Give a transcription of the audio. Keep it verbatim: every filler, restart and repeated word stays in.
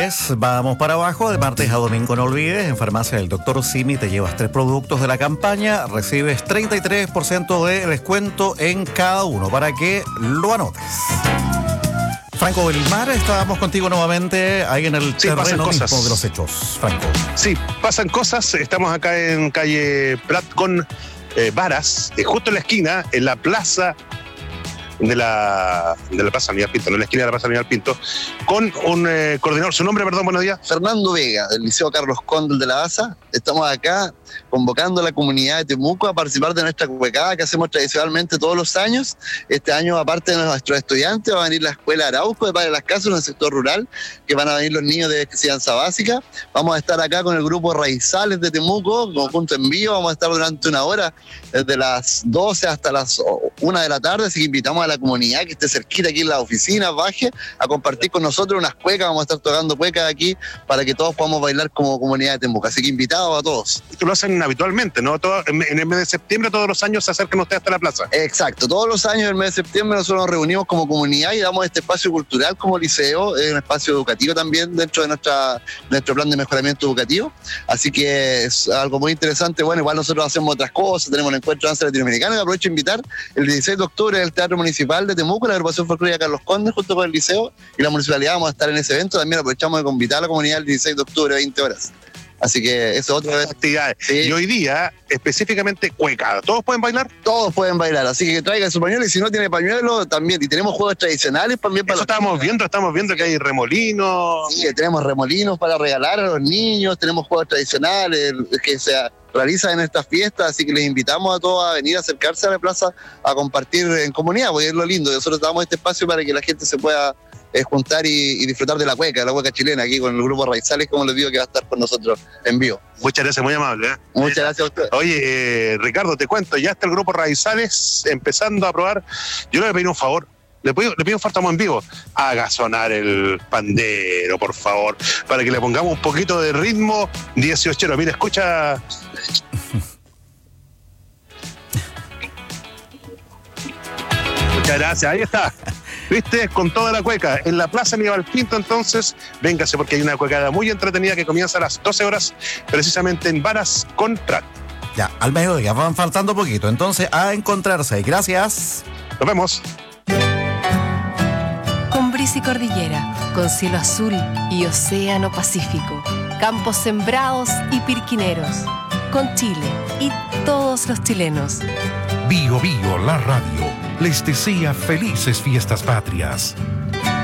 Vamos para abajo, de martes a domingo no olvides, en Farmacia del Doctor Simi te llevas tres productos de la campaña, recibes treinta y tres por ciento de descuento en cada uno, para que lo anotes. Franco Belmar, estábamos contigo nuevamente ahí en el sí, terreno mismo cosas. de los hechos, Franco. Sí, pasan cosas, estamos acá en calle Prat con eh, Varas, eh, justo en la esquina, en la plaza de la, de la Plaza Aníbal Pinto, no en la esquina de la Plaza Aníbal Pinto, con un eh, coordinador, su nombre, perdón, buenos días. Fernando Vega, del Liceo Carlos Condel de la Baza. Estamos acá convocando a la comunidad de Temuco a participar de nuestra cuecada que hacemos tradicionalmente todos los años. Este año, aparte de nuestros estudiantes, va a venir la Escuela Arauco de Padre de las Casas, en el sector rural, que van a venir los niños de enseñanza básica. Vamos a estar acá con el grupo Raizales de Temuco, conjunto en vivo. Vamos a estar durante una hora, desde las doce hasta las una de la tarde, así que invitamos a la comunidad que esté cerquita aquí en la oficina, baje a compartir con nosotros unas cuecas. Vamos a estar tocando cuecas aquí para que todos podamos bailar como comunidad de Temuco. Así que invitados a todos. Esto lo hacen habitualmente, ¿no? Todo, en el mes de septiembre todos los años se acercan ustedes hasta la plaza. Exacto, todos los años en el mes de septiembre nosotros nos reunimos como comunidad y damos este espacio cultural como liceo, es un espacio educativo también dentro de nuestra, nuestro plan de mejoramiento educativo. Así que es algo muy interesante. Bueno, igual nosotros hacemos otras cosas, tenemos el encuentro de danza latinoamericana, y aprovecho a invitar el dieciséis de octubre en el Teatro Municipal de Temuco, la agrupación folclórica Carlos Conde, junto con el liceo y la municipalidad. Vamos a estar en ese evento. También aprovechamos de invitar a la comunidad el dieciséis de octubre, veinte horas. Así que eso es otra vez. Actividades. Sí. Y hoy día, específicamente, cueca. ¿Todos pueden bailar? Todos pueden bailar, así que traigan su pañuelo, y si no tiene pañuelo, también. Y tenemos juegos tradicionales también para Eso los estamos niños. viendo, estamos viendo que hay remolinos. Sí, tenemos remolinos para regalar a los niños, tenemos juegos tradicionales que se realizan en estas fiestas, así que les invitamos a todos a venir a acercarse a la plaza a compartir en comunidad, porque es lo lindo. Nosotros damos este espacio para que la gente se pueda es juntar y, y disfrutar de la cueca, la cueca chilena, aquí con el grupo Raizales, como les digo, que va a estar con nosotros en vivo. Muchas gracias, muy amable. ¿eh? Muchas gracias a ustedes. Oye, eh, Ricardo, te cuento, ya está el grupo Raizales empezando a probar. Yo le voy a pedir un favor, le pido, le pido un favor, estamos en vivo, haga sonar el pandero, por favor, para que le pongamos un poquito de ritmo dieciochero. Mira, escucha... Muchas gracias, ahí está. ¿Viste? Con toda la cueca. En la Plaza Aníbal Pinto, entonces, véngase porque hay una cuecada muy entretenida que comienza a las doce horas, precisamente en Varas con Prat. Ya, al mediodía, van faltando poquito. Entonces, a encontrarse ahí. Gracias. Nos vemos. Con brisa y cordillera, con cielo azul y océano Pacífico, campos sembrados y pirquineros, con Chile y todos los chilenos. Bio Bio, la radio, les desea felices fiestas patrias.